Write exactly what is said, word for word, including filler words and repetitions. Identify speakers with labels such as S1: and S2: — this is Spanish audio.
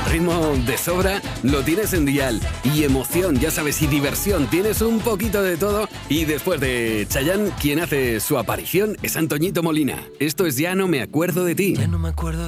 S1: ritmo de sobra lo tienes en Dial. Y emoción, ya sabes, y diversión, tienes un poquito de todo. Y después de Chayanne, quien hace su aparición es Antoñito Molina. Esto es Ya no me acuerdo de ti.
S2: Ya no me acuerdo